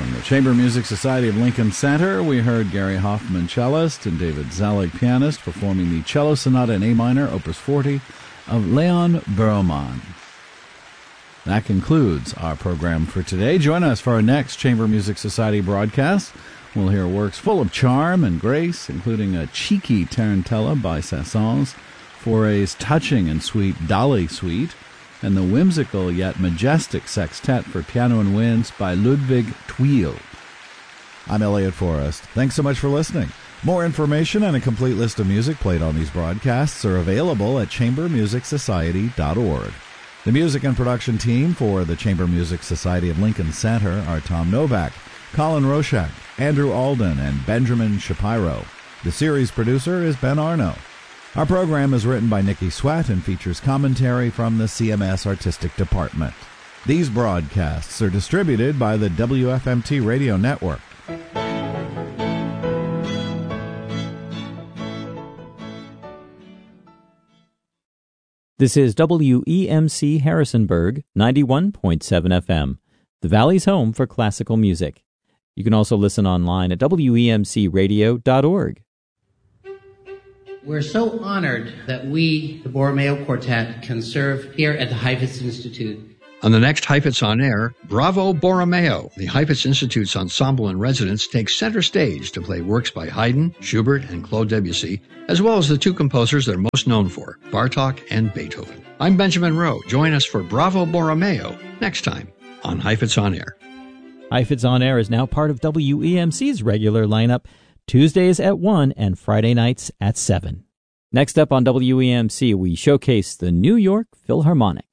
From the Chamber Music Society of Lincoln Center, we heard Gary Hoffman, cellist, and David Zalig, pianist, performing the Cello Sonata in A minor, Opus 40, of Leon Berman. That concludes our program for today. Join us for our next Chamber Music Society broadcast. We'll hear works full of charm and grace, including a cheeky tarantella by Saint-Saëns, Fauré's touching and sweet Dolly Suite, and the whimsical yet majestic sextet for piano and winds by Ludwig Thuil. I'm Elliot Forrest. Thanks so much for listening. More information and a complete list of music played on these broadcasts are available at chambermusicsociety.org. The music and production team for the Chamber Music Society of Lincoln Center are Tom Novak, Colin Roshak, Andrew Alden, and Benjamin Shapiro. The series producer is Ben Arno. Our program is written by Nikki Sweat and features commentary from the CMS Artistic Department. These broadcasts are distributed by the WFMT Radio Network. This is WEMC Harrisonburg, 91.7 FM, the Valley's home for classical music. You can also listen online at WEMCradio.org. We're so honored that we, the Borromeo Quartet, can serve here at the Heifetz Institute. On the next Heifetz on Air, Bravo Borromeo, the Heifetz Institute's ensemble in residence, takes center stage to play works by Haydn, Schubert, and Claude Debussy, as well as the two composers they're most known for, Bartók and Beethoven. I'm Benjamin Rowe. Join us for Bravo Borromeo next time on Heifetz on Air. Heifetz on Air is now part of WEMC's regular lineup, Tuesdays at 1 and Friday nights at 7. Next up on WEMC, we showcase the New York Philharmonic.